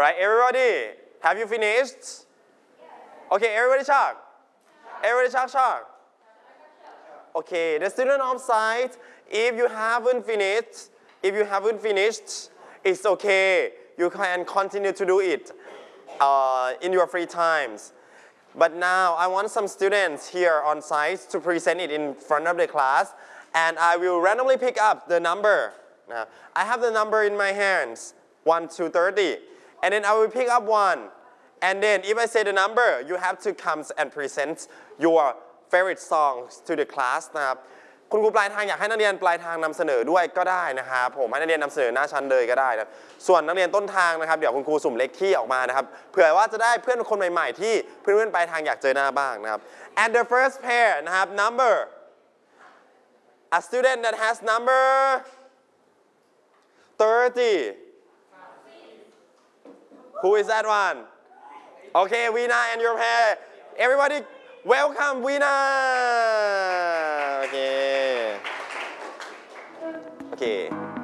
Alright, everybody, have you finished? Okay, everybody talk. Everybody talk. Okay, the student on site, if you haven't finished, it's okay. You can continue to do it in your free times. But now I want some students here on site to present it in front of the class, and I will randomly pick up the number. Now, I have the number in my hands, 1 to 30, and then I will pick up one. And then if I say the number, you have to come and present your favorite songs to the class นะครับคุณครูปลายทางอยากให้นักเรียนปลายทางนำเสนอด้วยก็ได้นะครับผมให้นักเรียนนำเสนอหน้าชั้นเลยก็ได้นะส่วนนักเรียนต้นทางนะครับเดี๋ยวคุณครูสุ่มเลขที่ออกมานะครับเผื่อว่าจะได้เพื่อนคนใหม่ๆที่เพื่อนๆปลายทางอยากเจอหน้าบ้างนะครับ and the first pair นะครับ number a student that has number 30 who is that one okay Veena and your pair everybody welcome Veena okay